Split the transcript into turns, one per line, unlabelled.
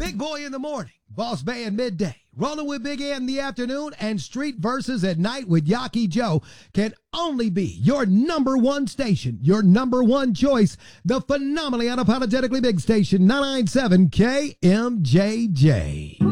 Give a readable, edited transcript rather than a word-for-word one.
Big Boy in the morning, Boss Band midday, Rolling with Big Ant in the afternoon, and Street Verses at night with Yaki Joe can only be your number one station, your number one choice, the phenomenally unapologetically big station, 997 KMJJ.